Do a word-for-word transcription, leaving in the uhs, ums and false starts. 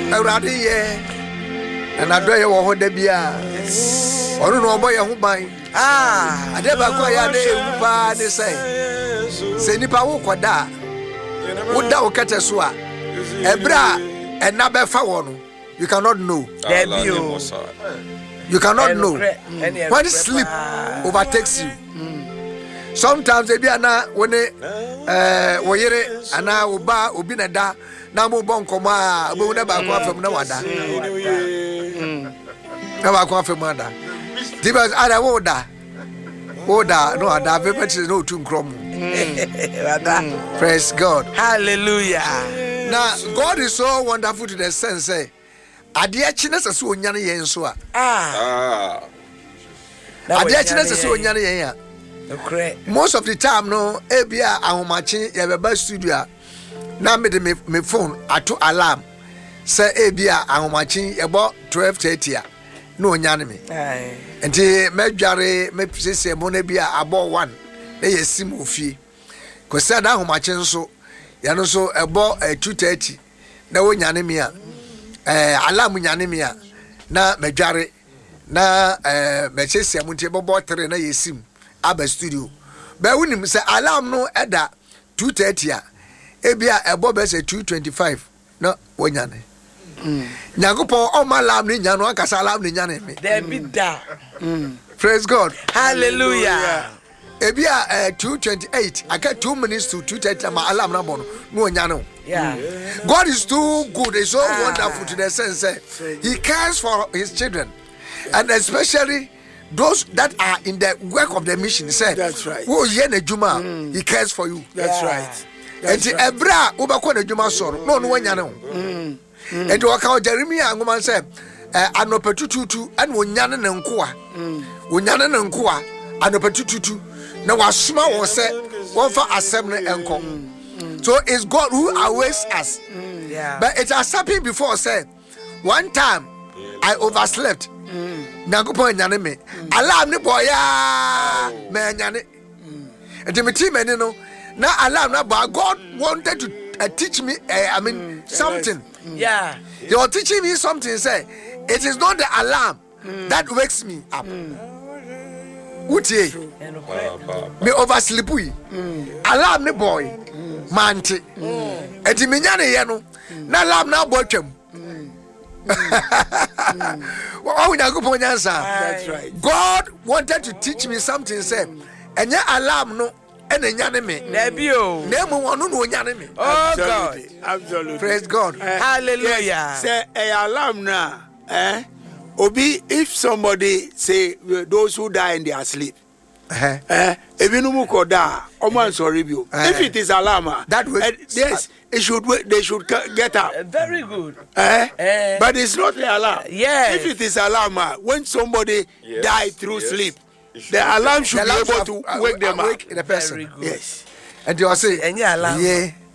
Awurade ye and adoye wo ho da bia onu no obo ye ho ban ah ade ba ko ya de pa de say se nipa wo koda wo da wo kete so a ebra ena be fa wo no you cannot know you cannot know when sleep overtakes you. Sometimes e bia na when eh wo yere ana wo ba obi na da na mo bon komo a obo na ba ko afem na wada na ba ko afem ada dibas ada wo da wo da no ada be pete no tu nkrom. Praise God. Hallelujah. Now God is so wonderful to the sense say ade a chine se so onyane yen so a ah ade a chine se so onyane yen a okay. Most of the time no ebia ahomachi ye beba studio na me de me phone ato alarm say ebia ahomachi ye bo twelve thirty a no onyane me eh enti medware me sese mo na bia abo one na ye sim ofie ko say da ahomachi nso ye no so ebo two thirty na wonyane me a eh alarm nyane me a na medware na eh me sese mo nti bobo three na ye sim aba studio ba wunim say alarm no eda two thirty a ebia ebo be say two twenty-five no wonyane mm nyagopon o ma alarm ni nya no akasa alarm ni nya ne me there be da mm praise God. Hallelujah. Ebia uh, two twenty-eight I get two minutes to two thirty my alarm na bono no nya yeah. God is too good. He's so ah. wonderful to the sense uh, he cares for his children and especially those that are in the work of the mission. He said that's right. Oh ye na juma mm. he cares for you. That's yeah. right. And the ebra obako na juma so no no wanya ne ho. Mm. And waka Jeremiah ngoma say anopetututu and wonyane ne nko a. Wonyane ne nko a anopetututu na wasoma wo say won fa asem ne enko. So it's God who awaits us. Mm. Yeah. But it has happened before say one time I overslept. Nagopon nyane me alarm ne boya me nyane enti me team ene no na alarm na boy God wanted to uh, teach me uh, I mean mm. something mm. yeah you're teaching me something say it is not the alarm mm. that wakes me up utie mm. me oversleep we mm. alarm ne boy mm. mante mm. enti me nyane ye no na alarm na boy twam oh, that's right. God wanted to teach me something. Say, and your alarm no, and then yane me. Nebio. Nemo wanu no yane me. Oh God, absolutely. Praise God. Uh, Hallelujah. Yes. Say a alarm na. Eh? Obi, if somebody say those who die in their sleep. Uh-huh. Eh? Ebinumu koda. Oman sorry you. If it is alarm, that way. Uh, yes. It should they should get up. Uh, very good. Eh? Uh, but it's not the alarm. Yes. If it is alarm, when somebody yes. died through yes. sleep, the alarm should the be able to, to wake them up. Wake the person. Very good. Yes. And you are saying, and yeah, alarm. Yeah.